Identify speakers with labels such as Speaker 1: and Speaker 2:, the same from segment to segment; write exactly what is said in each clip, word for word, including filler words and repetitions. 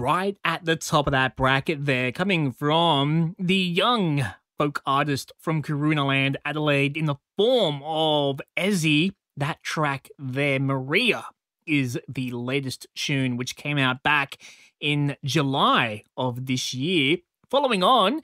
Speaker 1: right at the top of that bracket there, coming from the young folk artist from Karunaland, Adelaide, in the form of Ezzy. That track there, Maria, is the latest tune, which came out back in July of this year. Following on,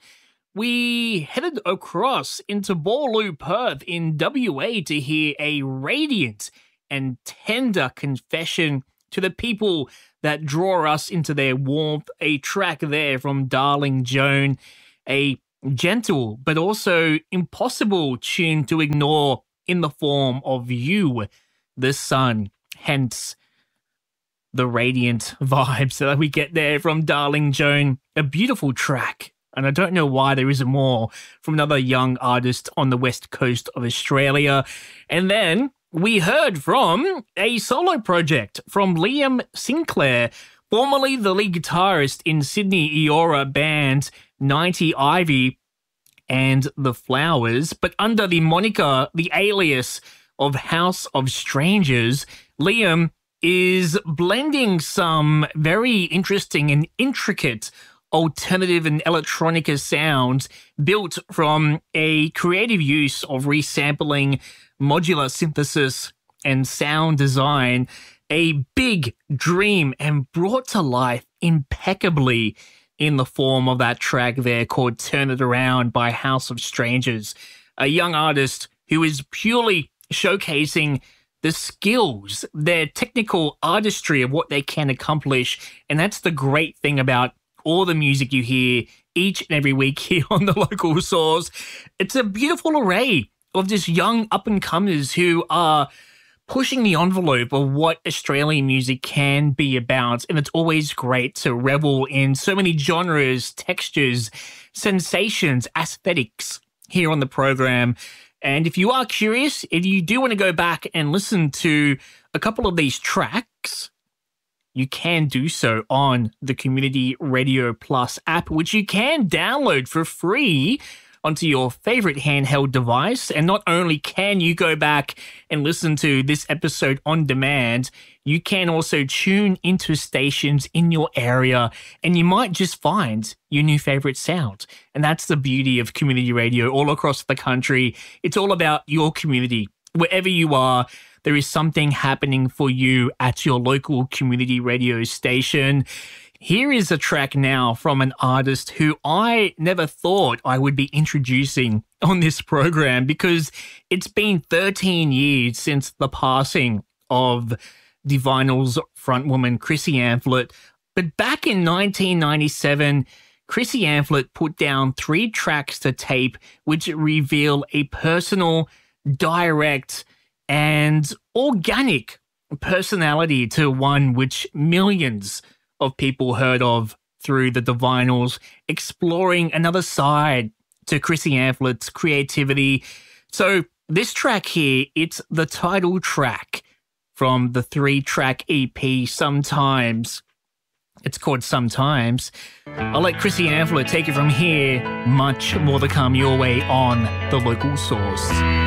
Speaker 1: we headed across into Boorloo, Perth in W A to hear a radiant and tender confession to the people that draw us into their warmth. A track there from Darling Joan, a gentle but also impossible tune to ignore in the form of You, the Sun, hence the radiant vibes that we get there from Darling Joan. A beautiful track. And I don't know why there isn't more from another young artist on the west coast of Australia. And then we heard from a solo project from Liam Sinclair, formerly the lead guitarist in Sydney Eora band ninety Ivy and The Flowers, but under the moniker, the alias of House of Strangers. Liam is blending some very interesting and intricate alternative and electronica sounds built from a creative use of resampling, modular synthesis, and sound design. A big dream and brought to life impeccably in the form of that track there called Turn It Around by House of Strangers. A young artist who is purely showcasing the skills, their technical artistry of what they can accomplish. And that's the great thing about all the music you hear each and every week here on The Local Source. It's a beautiful array of just young up-and-comers who are pushing the envelope of what Australian music can be about. And it's always great to revel in so many genres, textures, sensations, aesthetics here on the program. And if you are curious, if you do want to go back and listen to a couple of these tracks, you can do so on the Community Radio Plus app, which you can download for free onto your favorite handheld device. And not only can you go back and listen to this episode on demand, you can also tune into stations in your area and you might just find your new favorite sound. And that's the beauty of community radio all across the country. It's all about your community. Wherever you are, there is something happening for you at your local community radio station. Here is a track now from an artist who I never thought I would be introducing on this program, because it's been thirteen years since the passing of Divinal's frontwoman Chrissy Amphlett. But back in nineteen ninety-seven, Chrissy Amphlett put down three tracks to tape which reveal a personal, direct, and organic personality to one which millions of people heard of through the Divinals, exploring another side to Chrissy Amphlett's creativity. So this track here, it's the title track from the three-track E P, Sometimes. It's called Sometimes. I'll let Chrissy Amphlet take it from here. Much more to come your way on The Local Source.